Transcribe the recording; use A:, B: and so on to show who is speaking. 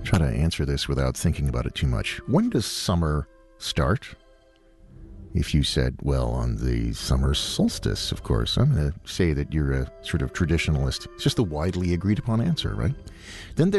A: Try to answer this without thinking about it too much. When does summer start? If you said, well, on the summer solstice, of course, I'm going to say that you're a sort of traditionalist. It's just a widely agreed upon answer, right? Then